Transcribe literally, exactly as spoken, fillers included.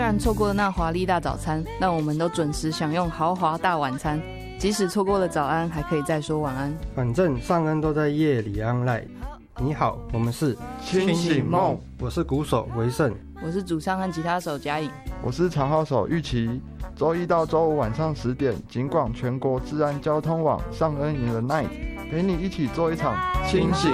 然错过了那华丽大早餐，但我们都准时享用豪华大晚餐。即使错过了早安，还可以再说晚安。 反正上恩都在夜里 online。你好，我们是清醒梦， 我是鼓手维胜， 我是主唱和吉他手嘉颖， 我是长号手玉琪。周一到周五晚上十点，警广全国治安交通网上恩 in the night， 陪你一起做一场清醒